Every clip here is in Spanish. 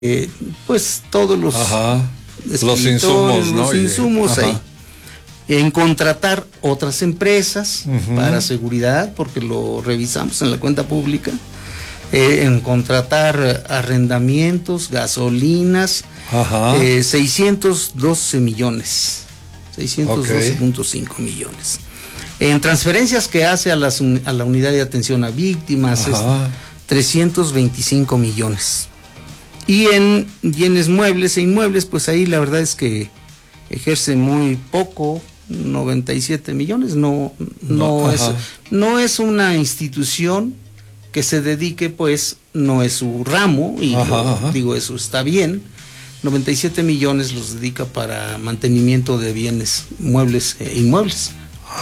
pues todos los los insumos, ¿no? Los insumos ahí. En contratar otras empresas para seguridad, porque lo revisamos en la cuenta pública. En contratar arrendamientos, gasolinas, 612 millones, 612.5 millones. En transferencias que hace a la unidad de atención a víctimas, 325 millones. Y en bienes muebles e inmuebles, pues ahí la verdad es que ejerce muy poco, 97 millones, no es una institución que se dedique, pues no es su ramo, y digo, eso está bien. 97 millones los dedica para mantenimiento de bienes muebles e inmuebles.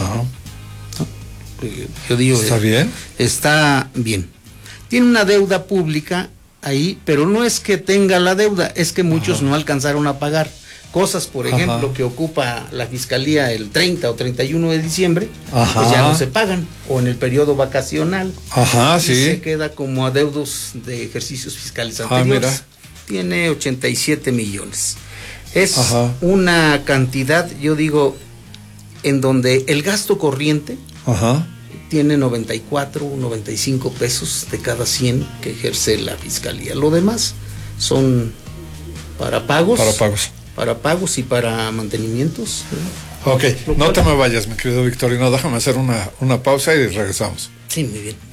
Yo digo, ¿está bien? Está bien. Tiene una deuda pública ahí, pero no es que tenga la deuda, es que muchos no alcanzaron a pagar. Cosas, por ejemplo, que ocupa la Fiscalía el 30 o 31 de diciembre, pues ya no se pagan, o en el periodo vacacional, se queda como adeudos de ejercicios fiscales anteriores. Tiene 87 millones. Es una cantidad, yo digo, en donde el gasto corriente tiene 94, 95 pesos de cada 100 que ejerce la Fiscalía. Lo demás son para pagos. Para pagos y para mantenimientos. Ok, no te me vayas, mi querido Victorino, déjame hacer una pausa y regresamos. Sí, muy bien.